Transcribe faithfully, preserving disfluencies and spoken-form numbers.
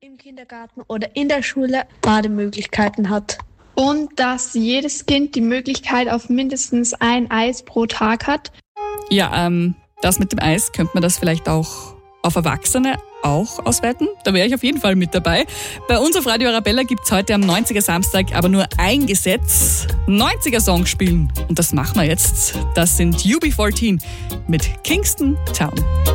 im Kindergarten oder in der Schule Bademöglichkeiten hat. Und dass jedes Kind die Möglichkeit auf mindestens ein Eis pro Tag hat. Ja, ähm, das mit dem Eis, könnte man das vielleicht auch auf Erwachsene auch ausweiten? Da wäre ich auf jeden Fall mit dabei. Bei uns auf Radio Arabella gibt es heute am neunziger Samstag aber nur ein Gesetz: neunziger Songs spielen. Und das machen wir jetzt. Das sind U B vierzehn mit Kingston Town.